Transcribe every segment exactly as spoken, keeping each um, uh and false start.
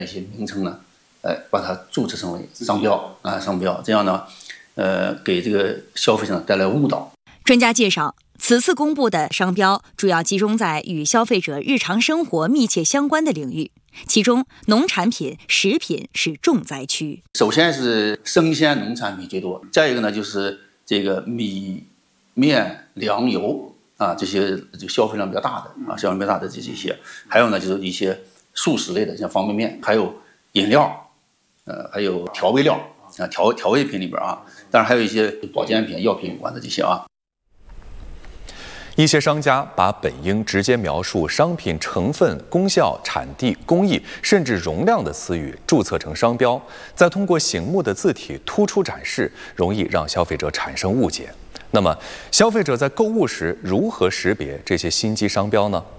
那些名称呢，呃，把它注册成为商标啊，商标，这样呢，呃，给这个消费者带来误导。 专家介绍，此次公布的商标主要集中在与消费者日常生活密切相关的领域，其中农产品、食品是重灾区。 首先是生鲜农产品最多，再一个呢就是这个米、面、粮、油啊，这些这个消费量比较大的啊，消费量比较大的这这些，还有呢就是一些速食类的，像方便面，还有饮料，呃，还有调味料啊，调调味品里边啊，当然还有一些保健品、药品有关的这些啊。 一些商家把本应直接描述商品成分、功效、产地、工艺，甚至容量的词语注册成商标，再通过醒目的字体突出展示，容易让消费者产生误解。那么，消费者在购物时如何识别这些心机商标呢？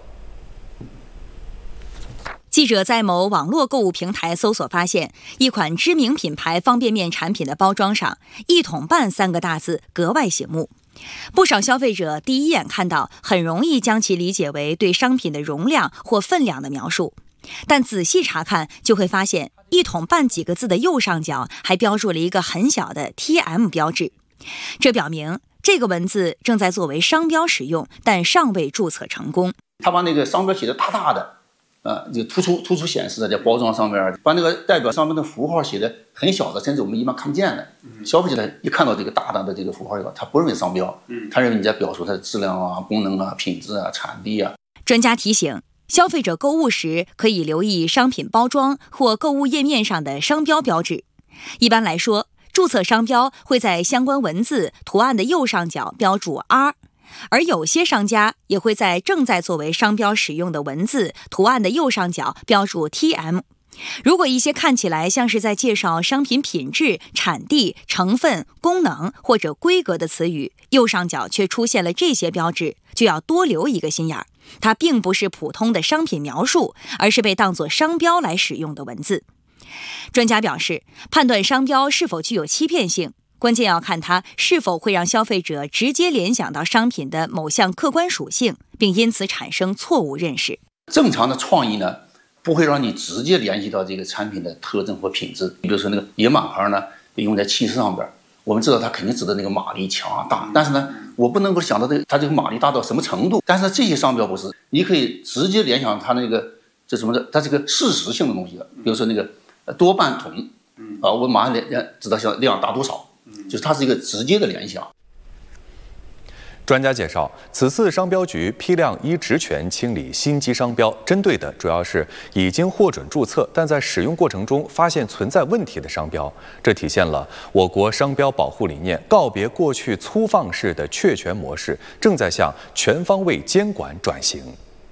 记者在某网络购物平台搜索发现，一款知名品牌方便面产品的包装上“一桶半”三个大字格外醒目。不少消费者第一眼看到，很容易将其理解为对商品的容量或分量的描述，但仔细查看就会发现，“一桶半”几个字的右上角还标注了一个很小的 T M 标志，这表明这个文字正在作为商标使用，但尚未注册成功。 他把那个商标写的大大的。啊，就突出突出显示的，在包装上面，把那个代表商标的符号写的很小的，甚至我们一般看不见的。消费者一看到这个大大的这个符号以后，他不认为商标，他认为你在表述它的质量啊、功能啊、品质啊、产地啊。 专家提醒，消费者购物时可以留意商品包装或购物页面上的商标标志。一般来说，注册商标会在相关文字图案的右上角标注 R。而有些商家也会在正在作为商标使用的文字图案的右上角标注 T M。 如果一些看起来像是在介绍商品品质、产地、成分、功能或者规格的词语，右上角却出现了这些标志，就要多留一个心眼儿，它并不是普通的商品描述，而是被当作商标来使用的文字。专家表示，判断商标是否具有欺骗性，关键要看它是否会让消费者直接联想到商品的某项客观属性，并因此产生错误认识。 正常的创意呢，不会让你直接联系到这个产品的特征或品质。比如说那个野马牌呢，用在汽车上边，我们知道它肯定指的那个马力强大，但是呢，我不能够想到这个它这个马力大到什么程度。但是这些商标不是，你可以直接联想它那个这什么的，它这个事实性的东西的。比如说那个多半桶，啊，我马上联知道像量大多少。就是它是一个直接的联想。 专家介绍，此次商标局批量依职权清理心机商标，针对的主要是已经获准注册但在使用过程中发现存在问题的商标。这体现了我国商标保护理念告别过去粗放式的确权模式，正在向全方位监管转型。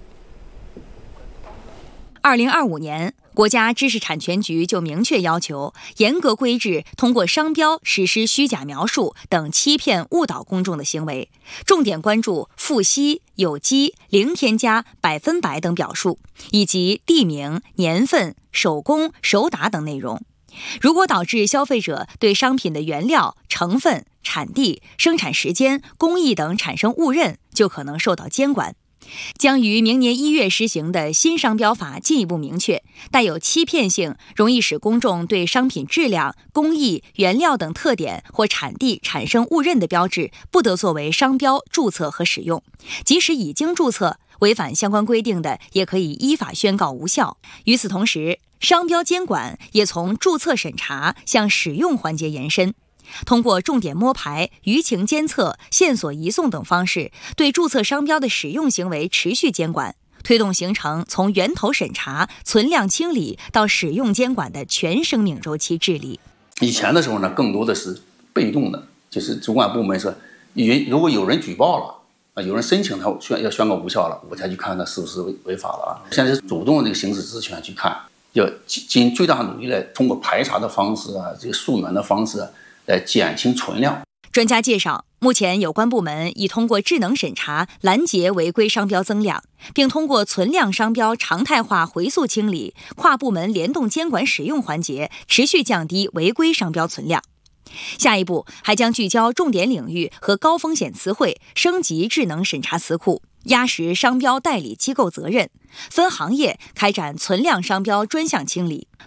二零二五年，国家知识产权局就明确要求，严格规制通过商标实施虚假描述等欺骗误导公众的行为，重点关注富硒、有机、零添加、百分百等表述，以及地名、年份、手工、手打等内容。如果导致消费者对商品的原料、成分、产地、生产时间、工艺等产生误认，就可能受到监管。将于明年一月实行的新商标法进一步明确，带有欺骗性、容易使公众对商品质量、工艺、原料等特点或产地产生误认的标志，不得作为商标注册和使用。即使已经注册，违反相关规定的，也可以依法宣告无效。与此同时，商标监管也从注册审查向使用环节延伸。通过重点摸排、舆情监测、线索移送等方式，对注册商标的使用行为持续监管，推动形成从源头审查、存量清理到使用监管的全生命周期治理。 以前的时候呢，更多的是被动的，就是主管部门说，如果有人举报了啊，有人申请他宣要宣告无效了，我才去看他是不是违违法了啊。现在是主动这个行使职权去看，要尽最大努力来通过排查的方式啊，这个溯源的方式啊，来减轻存量。 专家介绍，目前有关部门已通过智能审查拦截违规商标增量，并通过存量商标常态化回溯清理、跨部门联动监管使用环节，持续降低违规商标存量。下一步还将聚焦重点领域和高风险词汇，升级智能审查词库，压实商标代理机构责任，分行业开展存量商标专项清理，